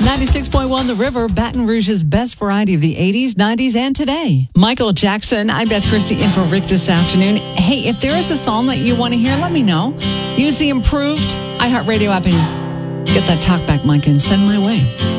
96.1 The River, Baton Rouge's best variety of the 80s, 90s, and today. Michael Jackson, I'm Beth Christie in for Rick this afternoon. Hey, if there is a song that you want to hear, let me know. Use the improved iHeartRadio app and get that talkback mic and send my way.